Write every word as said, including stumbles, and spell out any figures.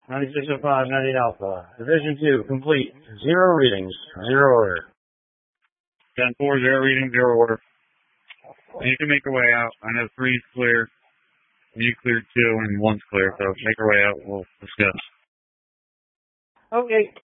ninety-six oh five, ninety Alpha. Division two, complete. Zero readings, zero order. ten four, zero reading, zero order. And you can make your way out. I know three's clear. You cleared two and one's clear, so make your way out. We'll discuss. Okay.